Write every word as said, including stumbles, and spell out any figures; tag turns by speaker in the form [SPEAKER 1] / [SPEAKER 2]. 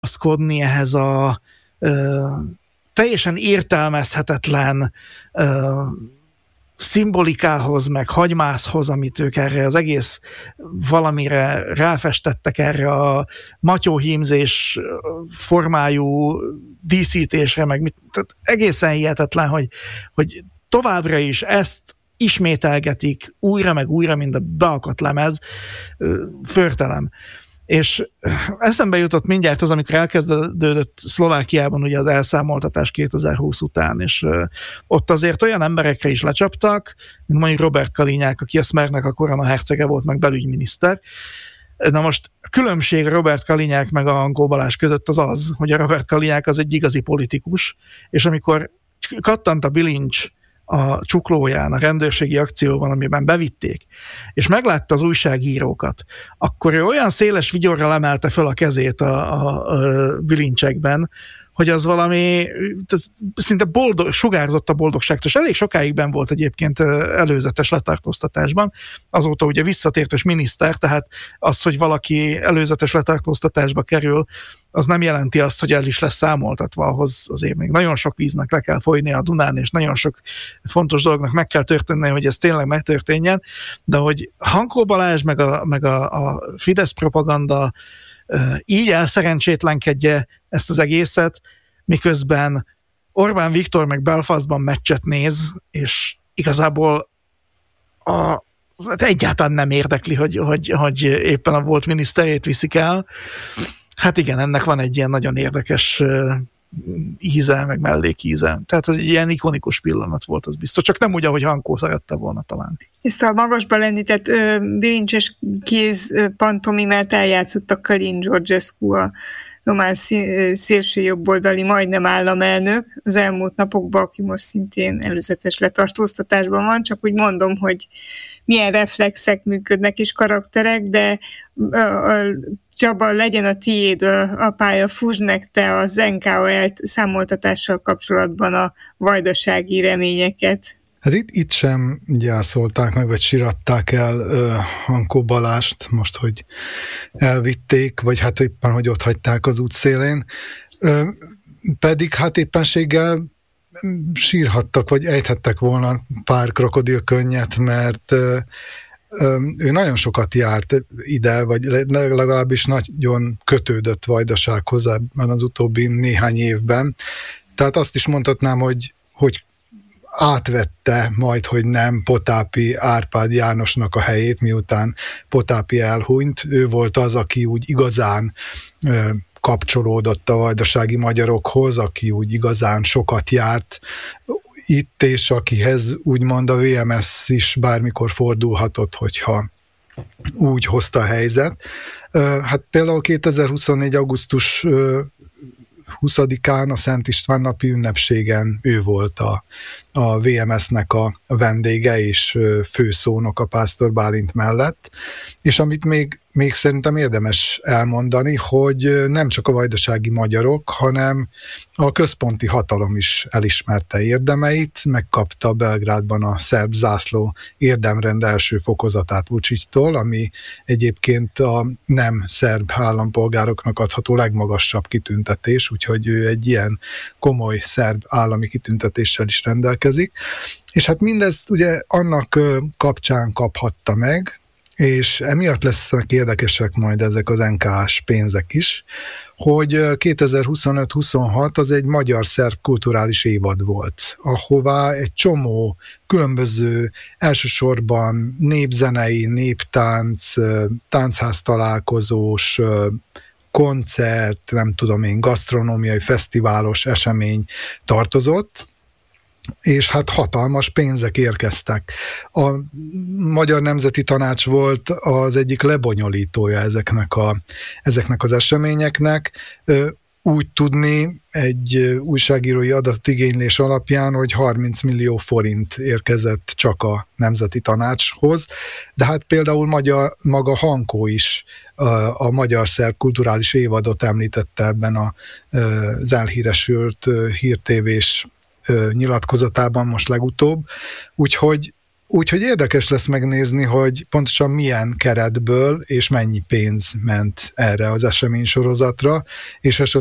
[SPEAKER 1] kapaszkodni ehhez a ö, teljesen értelmezhetetlen ö, szimbolikához, meg hagymászhoz, amit ők erre az egész valamire ráfestettek, erre a matyóhímzés formájú díszítésre, meg mit, tehát egészen hihetetlen, hogy, hogy továbbra is ezt ismételgetik újra, meg újra, mint a beakadt lemez, förtelem. És eszembe jutott mindjárt az, amikor elkezdődött Szlovákiában ugye az elszámoltatás kétezer-húsz után, és ott azért olyan emberekre is lecsaptak, mint mondjuk Robert Kalinyák, aki a Smernek a koronahercege volt, meg belügyminiszter. Na most a különbség Robert Kalinyák meg a Hankó Balázs között az az, hogy a Robert Kalinyák az egy igazi politikus, és amikor kattant a bilincs a csuklóján, a rendőrségi akcióban, amiben bevitték, és meglátta az újságírókat, akkor ő olyan széles vigyorral emelte fel a kezét a, a, a bilincsekben, hogy az valami szinte boldog, sugárzott a boldogságtól, és elég sokáig benn volt egyébként előzetes letartóztatásban, azóta ugye visszatért és miniszter, tehát az, hogy valaki előzetes letartóztatásba kerül, az nem jelenti azt, hogy el is lesz számoltatva, ahhoz azért még nagyon sok víznek le kell folyni a Dunán, és nagyon sok fontos dolognak meg kell történni, hogy ez tényleg megtörténjen, de hogy Hankó Balázs meg a, meg a, a Fidesz propaganda így elszerencsétlenkedje ezt az egészet, miközben Orbán Viktor meg Belfastban meccset néz, és igazából a, egyáltalán nem érdekli, hogy, hogy, hogy éppen a volt miniszterét viszik el. Hát igen, ennek van egy ilyen nagyon érdekes íze, meg mellékíze. Tehát ez egy ilyen ikonikus pillanat volt, az biztos. Csak nem úgy, ahogy Hankó szerette volna talán.
[SPEAKER 2] Ezt a magasba lendített bilincses kéz pantomimát eljátszottak Kalin Georgescu, a román szélső jobboldali majdnem államelnök az elmúlt napokban, aki most szintén előzetes letartóztatásban van, csak úgy mondom, hogy milyen reflexek működnek és karakterek, de Csaba, legyen a tiéd a, a pálya, fúzd meg te az en ká o elszámoltatással kapcsolatban a vajdasági reményeket.
[SPEAKER 3] Hát itt, itt sem gyászolták meg, vagy siratták el uh, Hankó Balást, most, hogy elvitték, vagy hát éppen, hogy ott hagyták az útszélén. Uh, pedig hát éppenséggel sírhattak, vagy ejthettek volna pár krokodilkönnyet, mert uh, ő nagyon sokat járt ide, vagy legalábbis nagyon kötődött Vajdasághoz ebben az utóbbi néhány évben. Tehát azt is mondhatnám, hogy, hogy átvette majd, hogy nem Potápi Árpád Jánosnak a helyét, miután Potápi elhunyt. Ő volt az, aki úgy igazán ö, kapcsolódott a vajdasági magyarokhoz, aki úgy igazán sokat járt itt, és akihez úgymond a vé em es is bármikor fordulhatott, hogyha úgy hozta a helyzet. Hát például kétezer-huszonnégy. augusztus huszadikán a Szent István napi ünnepségen ő volt a, a vé em es-nek a, a vendége és főszónok a Pásztor Bálint mellett, és amit még, még szerintem érdemes elmondani, hogy nem csak a vajdasági magyarok, hanem a központi hatalom is elismerte érdemeit, megkapta Belgrádban a szerb zászló érdemrend első fokozatát Vučićtól, ami egyébként a nem szerb állampolgároknak adható legmagasabb kitüntetés, úgyhogy ő egy ilyen komoly szerb állami kitüntetéssel is rendelkezik. És hát mindezt ugye annak kapcsán kaphatta meg, és emiatt lesznek érdekesek majd ezek az en ká á-s pénzek is, hogy kétezer-huszonöt-huszonhat az egy magyar-szerb kulturális évad volt, ahová egy csomó különböző, elsősorban népzenei, néptánc, táncház találkozós, koncert, nem tudom én, gasztronómiai, fesztiválos esemény tartozott, és hát hatalmas pénzek érkeztek. A Magyar Nemzeti Tanács volt az egyik lebonyolítója ezeknek, a, ezeknek az eseményeknek. Úgy tudni egy újságírói adatigénylés alapján, hogy harminc millió forint érkezett csak a Nemzeti Tanácshoz, de hát például maga, maga Hankó is a, a magyar-szerb kulturális évadot említette ebben a, az elhíresült hírtévés nyilatkozatában most legutóbb, úgyhogy Úgyhogy érdekes lesz megnézni, hogy pontosan milyen keretből és mennyi pénz ment erre az eseménysorozatra, és